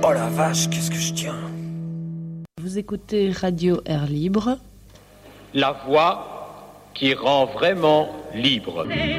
Oh la vache, qu'est-ce que je tiens. Vous écoutez Radio Air Libre. La voix qui rend vraiment libre.